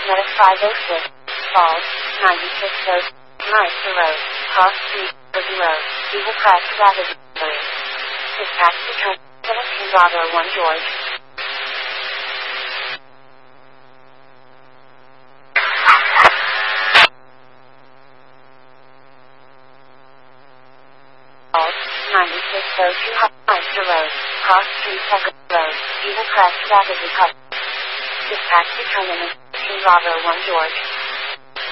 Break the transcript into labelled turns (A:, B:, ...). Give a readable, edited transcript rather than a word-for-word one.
A: Medic 506, Falls, 96 Road, Meister Road, Cross Street, Liberty Road, Eagle Crest Avenue. Dispatch to turn 17 Bravo 1 George. Falls, 96 Road, 2 Meister Road, Cross Street, Second Road, Eagle Crest Avenue. Dispatch to turn 17 Bravo 1 George.